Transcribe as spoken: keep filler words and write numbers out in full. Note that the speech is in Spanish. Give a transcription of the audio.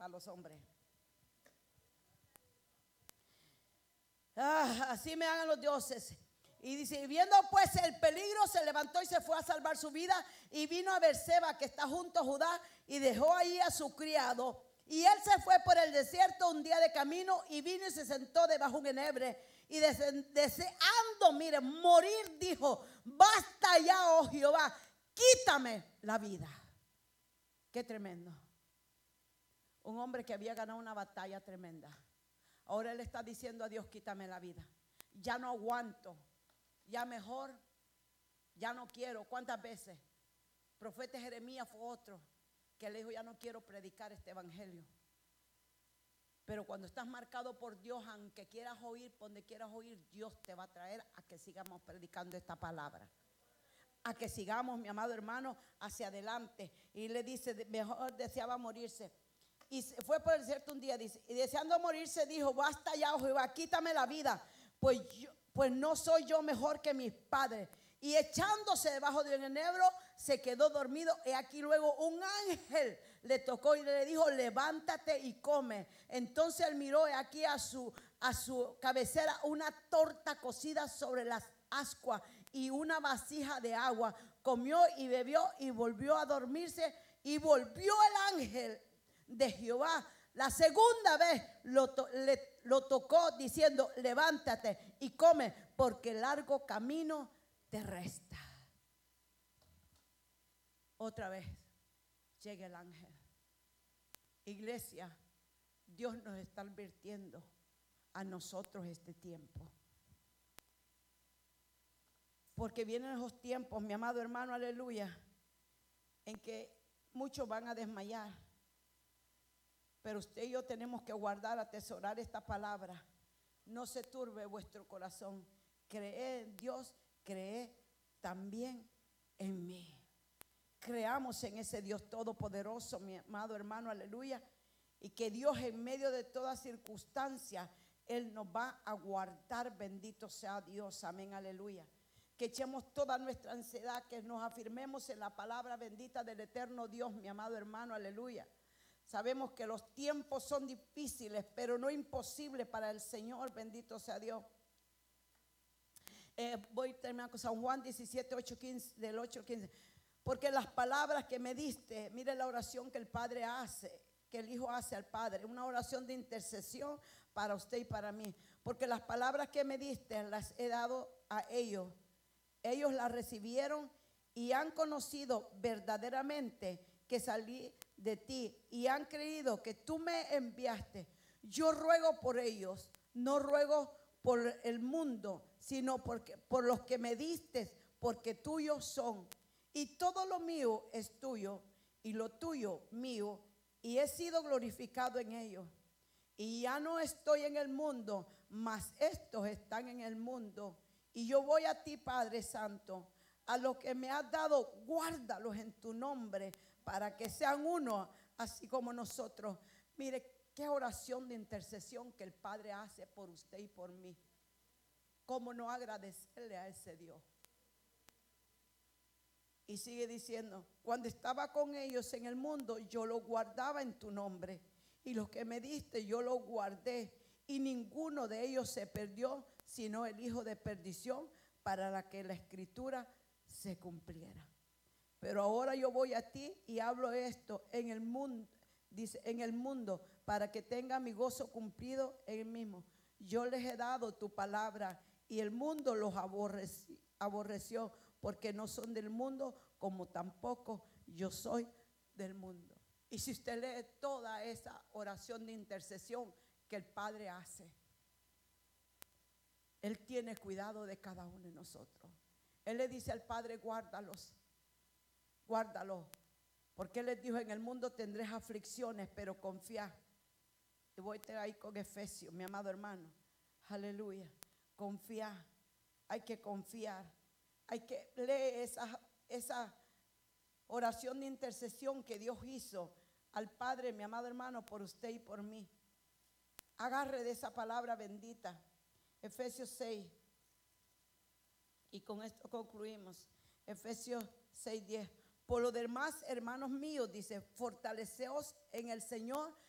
los hombres. Ah, así me hagan los dioses. Y dice, y viendo pues el peligro, se levantó y se fue a salvar su vida. Y vino a Beerseba, que está junto a Judá, y dejó ahí a su criado. Y él se fue por el desierto un día de camino, y vino y se sentó debajo de un enebro. Y deseando, mire, morir, dijo, basta ya, oh Jehová, quítame la vida. Qué tremendo. Un hombre que había ganado una batalla tremenda. Ahora él está diciendo a Dios, quítame la vida. Ya no aguanto. Ya mejor, ya no quiero. ¿Cuántas veces? Profeta Jeremías fue otro que le dijo, ya no quiero predicar este evangelio. Pero cuando estás marcado por Dios, aunque quieras oír, por donde quieras oír, Dios te va a traer a que sigamos predicando esta palabra. A que sigamos, mi amado hermano, hacia adelante. Y le dice, mejor deseaba morirse. Y fue por el desierto un día, dice, y deseando morirse dijo, basta ya, oh Jehová, quítame la vida, pues yo, pues no soy yo mejor que mis padres. Y echándose debajo de un enebro, se quedó dormido. Y aquí luego un ángel le tocó y le dijo, levántate y come. Entonces él miró y aquí a su, a su cabecera una torta cocida sobre las ascuas y una vasija de agua. Comió y bebió y volvió a dormirse. Y volvió el ángel de Jehová la segunda vez lo, to, le, lo tocó diciendo, levántate y come, porque largo camino te resta. Otra vez llega el ángel. Iglesia, Dios nos está advirtiendo a nosotros este tiempo. Porque vienen esos tiempos, mi amado hermano, aleluya, en que muchos van a desmayar. Pero usted y yo tenemos que guardar, atesorar esta palabra. No se turbe vuestro corazón. Cree en Dios, cree también en mí. Creamos en ese Dios todopoderoso, mi amado hermano, aleluya. Y que Dios en medio de toda circunstancia, Él nos va a guardar. Bendito sea Dios, amén, aleluya. Que echemos toda nuestra ansiedad, que nos afirmemos en la palabra bendita del eterno Dios, mi amado hermano, aleluya. Sabemos que los tiempos son difíciles, pero no imposibles para el Señor, bendito sea Dios. Eh, voy a terminar con San Juan diecisiete, ocho, quince, del ocho al quince. Porque las palabras que me diste, mire la oración que el Padre hace, que el Hijo hace al Padre, una oración de intercesión para usted y para mí. Porque las palabras que me diste las he dado a ellos. Ellos las recibieron y han conocido verdaderamente que salí de ti y han creído que tú me enviaste. Yo ruego por ellos, no ruego por el mundo, sino porque, por los que me diste, porque tuyos son. Y todo lo mío es tuyo y lo tuyo mío, y he sido glorificado en ellos. Y ya no estoy en el mundo, mas estos están en el mundo. Y yo voy a ti, Padre Santo, a los que me has dado, guárdalos en tu nombre, para que sean uno, así como nosotros. Mire, qué oración de intercesión que el Padre hace por usted y por mí. ¿Cómo no agradecerle a ese Dios? Y sigue diciendo, cuando estaba con ellos en el mundo, yo los guardaba en tu nombre. Y los que me diste, yo los guardé. Y ninguno de ellos se perdió, sino el hijo de perdición, para la que la escritura se cumpliera. Pero ahora yo voy a ti y hablo esto en el mundo, dice, en el mundo, para que tenga mi gozo cumplido en el mismo. Yo les he dado tu palabra y el mundo los aborreció, aborreció porque no son del mundo, como tampoco yo soy del mundo. Y si usted lee toda esa oración de intercesión que el Padre hace, Él tiene cuidado de cada uno de nosotros. Él le dice al Padre, guárdalos. Guárdalo, porque Él les dijo, en el mundo tendréis aflicciones, pero confiad. Y voy a estar ahí con Efesios, mi amado hermano, aleluya, confiar, hay que confiar, hay que leer esa, esa oración de intercesión que Dios hizo al Padre, mi amado hermano, por usted y por mí. Agarre de esa palabra bendita, Efesios seis, y con esto concluimos, Efesios seis, diez. Por lo demás, hermanos míos, dice, fortaleceos en el Señor